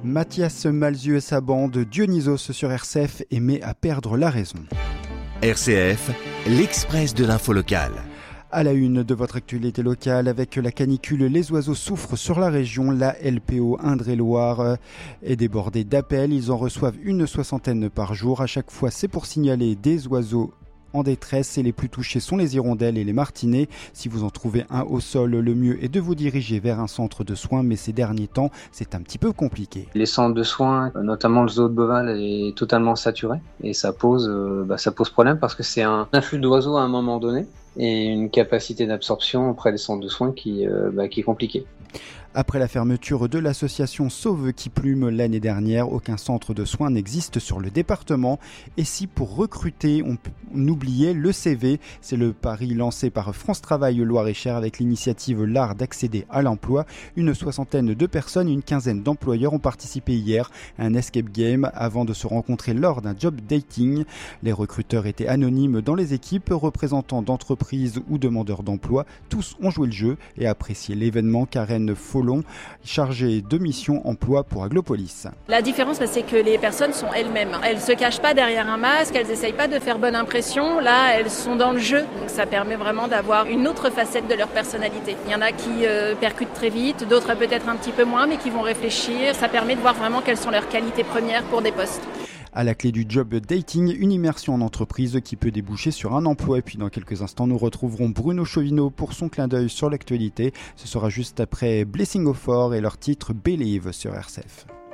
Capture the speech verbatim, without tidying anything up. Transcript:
Mathias Malzieu et sa bande, Dionysos sur R C F, aimait à perdre la raison. R C F, l'express de l'info locale. À la une de votre actualité locale, avec la canicule, les oiseaux souffrent sur la région. La L P O Indre-et-Loire est débordée d'appels. Ils en reçoivent une soixantaine par jour. À chaque fois, c'est pour signaler des oiseaux en détresse, et les plus touchés sont les hirondelles et les martinets. Si vous en trouvez un au sol, le mieux est de vous diriger vers un centre de soins, mais ces derniers temps, c'est un petit peu compliqué. Les centres de soins, notamment le zoo de Beauval, est totalement saturé et ça pose, euh, bah, ça pose problème parce que c'est un afflux d'oiseaux à un moment donné et une capacité d'absorption auprès des centres de soins qui, euh, bah, qui est compliquée. Après la fermeture de l'association Sauve qui plume l'année dernière, aucun centre de soins n'existe sur le département. Et si pour recruter, on, on oubliait le C V, c'est le pari lancé par France Travail Loir-et-Cher avec l'initiative L'Art d'accéder à l'emploi. Une soixantaine de personnes, une quinzaine d'employeurs ont participé hier à un escape game avant de se rencontrer lors d'un job dating. Les recruteurs étaient anonymes dans les équipes, représentants d'entreprises ou demandeurs d'emploi. Tous ont joué le jeu et apprécié l'événement. Karen Follon, chargée de mission emploi pour Aglopolis. La différence, c'est que les personnes sont elles-mêmes. Elles ne se cachent pas derrière un masque, elles n'essayent pas de faire bonne impression. Là, elles sont dans le jeu. Donc ça permet vraiment d'avoir une autre facette de leur personnalité. Il y en a qui euh, percutent très vite, d'autres peut-être un petit peu moins, mais qui vont réfléchir. Ça permet de voir vraiment quelles sont leurs qualités premières pour des postes. À la clé du job dating, une immersion en entreprise qui peut déboucher sur un emploi. Et puis dans quelques instants, nous retrouverons Bruno Chauvineau pour son clin d'œil sur l'actualité. Ce sera juste après Blessing au Fort et leur titre Believe sur R C F.